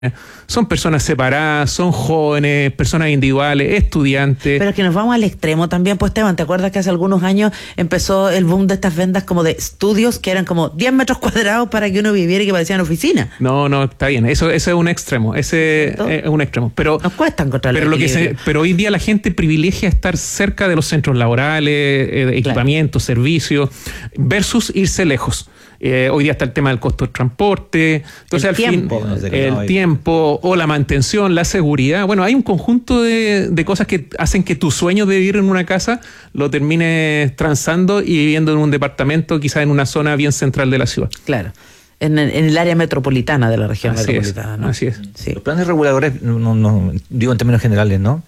Son personas separadas, son jóvenes, personas individuales, estudiantes. Pero es que nos vamos al extremo también, pues, Esteban. ¿Te acuerdas que hace algunos años empezó el boom de estas ventas como de estudios que eran como 10 metros cuadrados para que uno viviera y que parecían oficina? No, está bien. Eso es un extremo. Ese es un extremo. Pero nos cuesta encontrar pero hoy día la gente privilegia estar cerca de los centros laborales, equipamientos, servicios, versus irse lejos. Hoy día está el tema del costo del transporte, entonces el tiempo o la mantención, la seguridad. Bueno, hay un conjunto de cosas que hacen que tu sueño de vivir en una casa lo termines transando y viviendo en un departamento, quizás en una zona bien central de la ciudad. Claro. En el área metropolitana de la región metropolitana, ¿no? Así es. Sí. Los planes reguladores, no digo en términos generales, ¿no?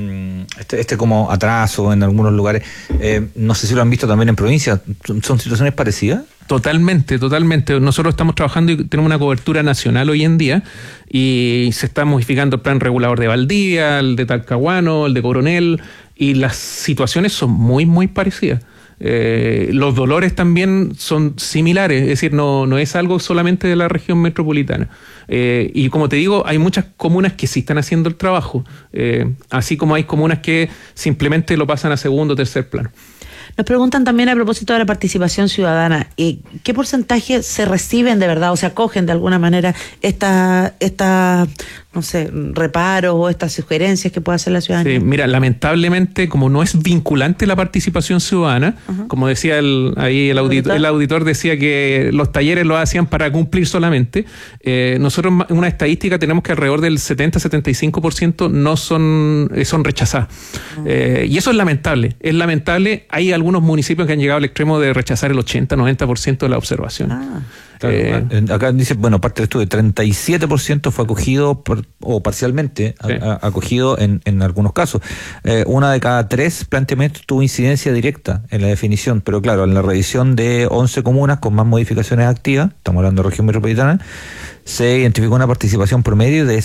Este como atraso en algunos lugares, no sé si lo han visto también en provincia, ¿son situaciones parecidas? Totalmente. Nosotros estamos trabajando y tenemos una cobertura nacional hoy en día y se está modificando el plan regulador de Valdivia, el de Talcahuano, el de Coronel, y las situaciones son muy, muy parecidas. Los dolores también son similares, es decir, no es algo solamente de la región metropolitana. Y como te digo, hay muchas comunas que sí están haciendo el trabajo, así como hay comunas que simplemente lo pasan a segundo o tercer plano. Nos preguntan también a propósito de la participación ciudadana, ¿qué porcentaje se reciben de verdad o se acogen de alguna manera esta no sé, reparos o estas sugerencias que pueda hacer la ciudadanía? Sí, mira, lamentablemente, como no es vinculante la participación ciudadana, como decía el auditor decía que los talleres lo hacían para cumplir solamente, nosotros en una estadística tenemos que alrededor del 70-75% no son rechazadas. Y eso es lamentable, hay algunos municipios que han llegado al extremo de rechazar el 80-90% de la observación. Claro, acá dice, parte del estudio, 37% fue acogido o parcialmente acogido en algunos casos. Una de cada 3 planteamientos tuvo incidencia directa en la definición, pero claro, en la revisión de 11 comunas con más modificaciones activas, estamos hablando de región metropolitana, se identificó una participación promedio de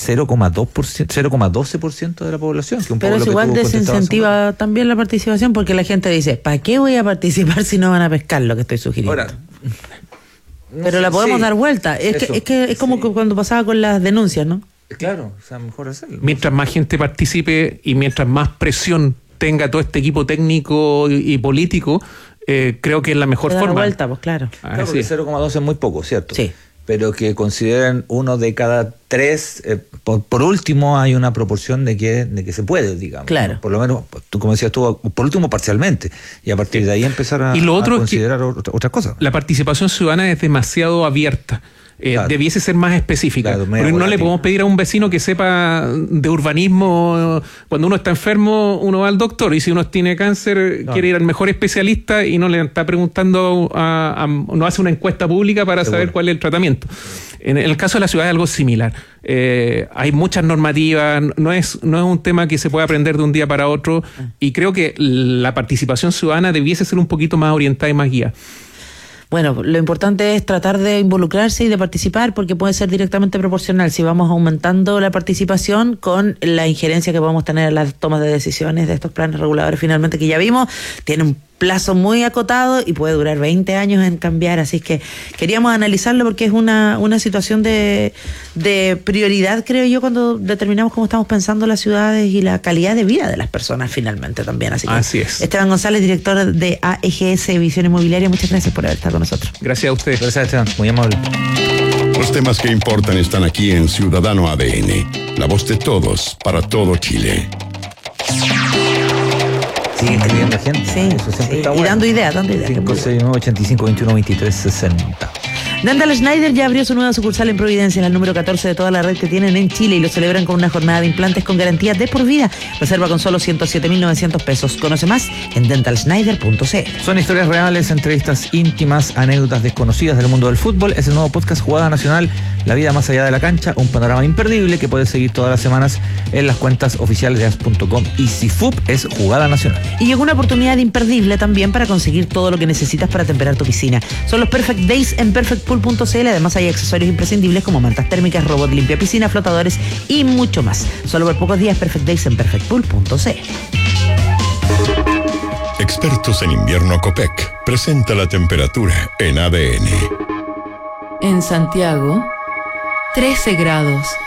0,12% de la población. Que pero es igual desincentiva también la participación, porque la gente dice, ¿para qué voy a participar si no van a pescar lo que estoy sugiriendo? Ahora, pero la podemos dar vuelta. Es como cuando pasaba con las denuncias, ¿no? Claro, o sea, mejor hacerlo. Mientras más gente participe y mientras más presión tenga todo este equipo técnico y político, creo que es la mejor forma. Dar vuelta, pues claro. Claro, porque 0,12 es muy poco, ¿cierto? Sí. Pero que consideren 1 de cada 3, por último hay una proporción de que se puede, digamos. Claro. ¿No? Por lo menos, tú como decías tú, por último parcialmente, y a partir de ahí empezar a considerar otras cosas. La participación ciudadana es demasiado abierta. Claro. Debiese ser más específica. Claro, porque no le podemos pedir a un vecino que sepa de urbanismo. Cuando uno está enfermo, uno va al doctor, y si uno tiene cáncer, quiere ir al mejor especialista y no le está preguntando, no hace una encuesta pública para saber cuál es el tratamiento. En el caso de la ciudad es algo similar. Hay muchas normativas, no es un tema que se pueda aprender de un día para otro, y creo que la participación ciudadana debiese ser un poquito más orientada y más guía. Bueno, lo importante es tratar de involucrarse y de participar, porque puede ser directamente proporcional si vamos aumentando la participación con la injerencia que podemos tener en las tomas de decisiones de estos planes reguladores. Finalmente, que ya vimos, tiene un plazo muy acotado y puede durar 20 años en cambiar, así que queríamos analizarlo porque es una situación de prioridad, creo yo, cuando determinamos cómo estamos pensando las ciudades y la calidad de vida de las personas finalmente también. Así es. Esteban González, director de AEGS Visión Inmobiliaria, muchas gracias por haber estado con nosotros. Gracias a ustedes. Gracias, Esteban, muy amable. Los temas que importan están aquí en Ciudadano ADN, la voz de todos para todo Chile. Sigue escribiendo gente. Sí, eso siempre está y bueno. dando ideas. 569-85-21-23-60. Dental Schneider ya abrió su nueva sucursal en Providencia, en el número 14 de toda la red que tienen en Chile, y lo celebran con una jornada de implantes con garantía de por vida. Reserva con solo 107.900 pesos. Conoce más en dentalschneider.cl. Son historias reales, entrevistas íntimas, anécdotas desconocidas del mundo del fútbol. Es el nuevo podcast Jugada Nacional, la vida más allá de la cancha, un panorama imperdible que puedes seguir todas las semanas en las cuentas oficiales de as.com. Y si FUP es Jugada Nacional. Y llegó una oportunidad imperdible también para conseguir todo lo que necesitas para temperar tu piscina. Son los Perfect Days en perfectpool.cl. Además hay accesorios imprescindibles como mantas térmicas, robot limpia piscina, flotadores y mucho más. Solo por pocos días Perfect Days en perfectpool.cl. Expertos en invierno Copec presenta la temperatura en ADN. En Santiago, 13 grados.